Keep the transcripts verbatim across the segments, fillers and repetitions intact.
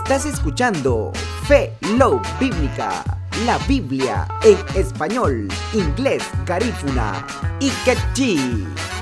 Estás escuchando Fe Love Bíblica, la Biblia en español, inglés, garífuna y quechí.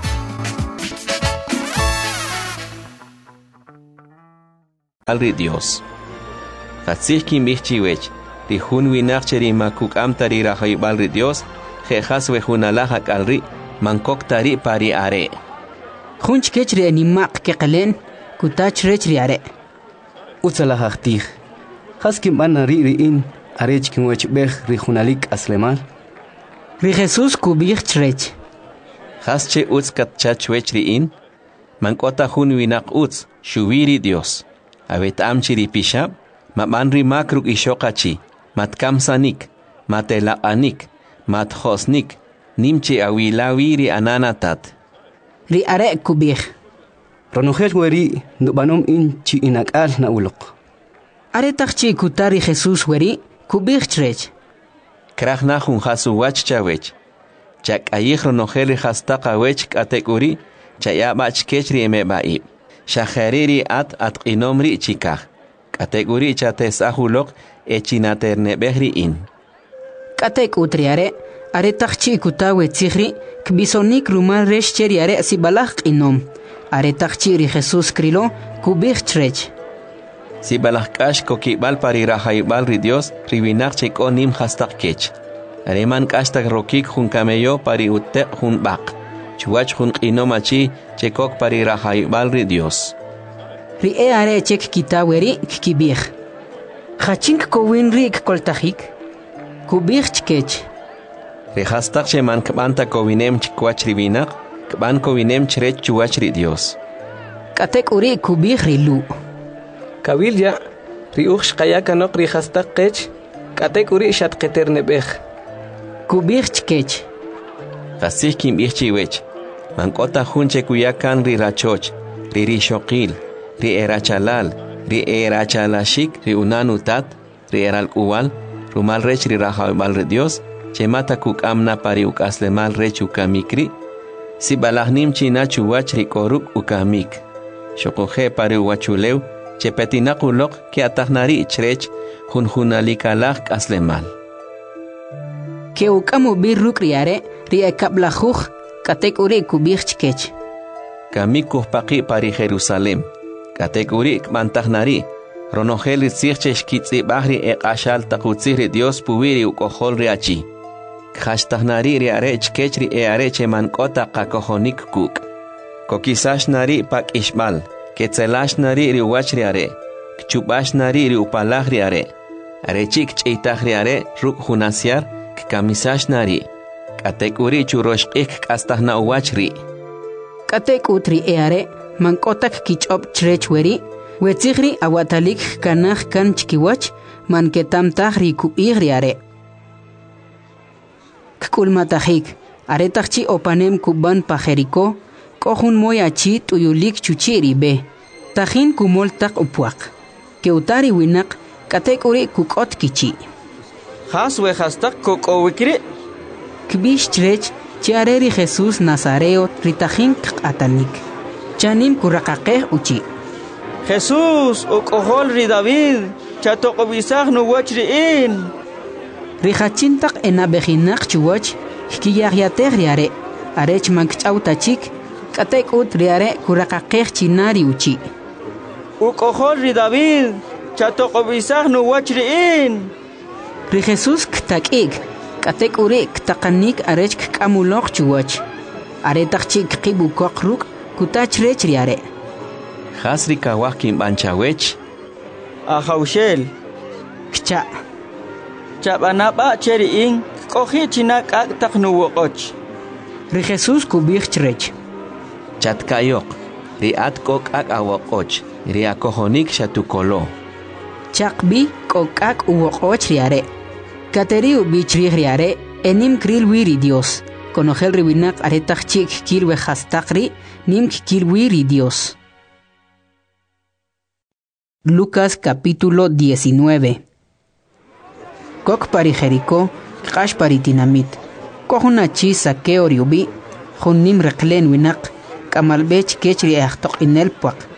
Alri Dios. Hatzich kim bichchiwech, di hun winacheri makuk amtari rahay balri Dios, jejas wejunalahak alri, mankok tari pari are. Hunch kechri animak kekalen, kutach rechri are. Utzalahachtig. Haskim banari riin, arech kimwech bech rijunalik aslemal. Ri Jesus kubich trech. Hasche utzkat chachwech riin, mankota hun winak utz, shuwiri Dios. Avet amchiri pishab, mamanri makruk ishokachi, matkamsanik, matelapanik, mathosnik, nimchi awilawiri ananatat. Ri are kubich. Ronojel weri, nubanom in chi inakal na ulok. Are takchi kutari Jesus weri, kubich trech. Krach nachun hasu wach chawech. Chak ayich ronojeli hastaka wech katekuri, chayabach kechri emebaib. Shahariri at at inomri chikah. Kategori chates ahulok echinaterne behri in. Katek utriare, are takchi kutawe tzihri, kbisonik rumal resh cheriare sibalach inom. Are takchi ri Jesus krilo, kubich trech. Sibalach kash kokibal pari rahaibal ri Dios, ribinak cheko nim hastak kech. Areman kashtak rokik hun kameyo pari utek hun bak. Chuach hun inomachi chekok pari rahaibal ri Dios. Ri e are chek kitaweri kibich. Hachink kowin rik koltahik. Kubich chkech. Ri hastak sheman kbanta kowinem chikwach ribinak, kban kowinem chrech chuach ri Dios. Katek uri kubich rilu. Kabilya, ri uch kayakanok ri hastak kech, katek uri shatketer nebech. Kubich chkech. Kasih kim ichchiwech. Mankota hunche kuyakan ri rachoch, ri rishokil, ri erachalal, ri erachalashik, ri unanutat, ri eralkuwal, rumal rech ri rahaibal ri Dios, chemata kuk amna pari ukaslemal rech ukamikri, si balahnim china chuwach ri koruk ukamik. Shokoje pari uwachulew, chepetinakulok ki atahnari chrech, hunjunalikalak aslemal. Ke ukamu birruk riare, ri ekablajuj, katek uri kubich chkech. Kamikuh paki pari Jerusalem. Katek uri kmantahnari. Ronojeli tzirchech kitzi bahri ek ashal takutziri Dios puwiri ukohol riachi. Khashtahnari ri are chkechri e are chemankota kakohonik kuk. Kokisashnari pak ishmal. Ketzelashnari ri uwachri are. Kchupashnari ri upalahri are. Are chik chitahri are ruk hunasiar kamisashnari. Katek uri churoshkik kastahna uwachri. Katek utri eare, mankotak kichop chrech weri, wetzihri awatalik kanach kan chikiwach, manketam tahri kuigri are. Kkulmatahik, aretachchi opanem kuban pajeriko, kohun moyachi tuyulik chuchiri be, tahin kumoltak upuak. Keutari winak, katek uri kukot kichi. Haswe hastak kokowikri. Kbish trech, chiareri Jesus Nazareo ritajin atanik. Chanim kurakakeh uchi. Jesus, okohol ri David, chatokobisag no wachriin. Rihachintak enabejinak chuwach, hkiyagyateg riare, arech mankchautachik, katek ut riare kurakakeh chinari uchi. Okohol ri David, chatokobisag no wachriin. Ri Jesus ktakig. Katek uri ktakanik arech kkamulok chuwach. Aretachchi kkibu kokruk kutach rech riare. Hasri kawak kim banchawech. Ahaushel. Kcha. Chabanapa cheriin kohi chinak ak taknuwokoch. Ri Jesus kubich chrech. Chatkayok. Ri atkok ak awokoch. Ri akohonik shatukolo. Chakbi kok ak uwokoch riare. Kateriu bichri riare, enim kril wiri Dios. Conogel ribinak aretach chik kilwe hastakri, nim kilwiri Dios. Lucas capítulo diecinueve. Kok pari Jericó, kash pari tinamit. Kohunachi saqueo riubi, hunim reklen winak, kamalbech kechri achtok inel puak.